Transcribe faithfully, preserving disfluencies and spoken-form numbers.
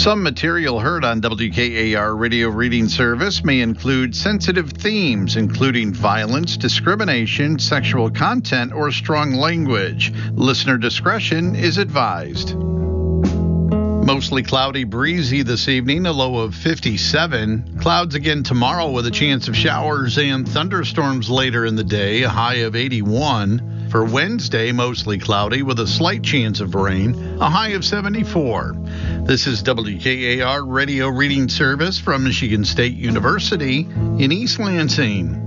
Some material heard on W K A R radio reading service may include sensitive themes, including violence, discrimination, sexual content, or strong language. Listener discretion is advised. Mostly cloudy, breezy this evening, a low of fifty-seven. Clouds again tomorrow with a chance of showers and thunderstorms later in the day, a high of eighty-one. For Wednesday, mostly cloudy with a slight chance of rain, a high of seventy-four. This is W K A R radio reading service from Michigan State University in East Lansing.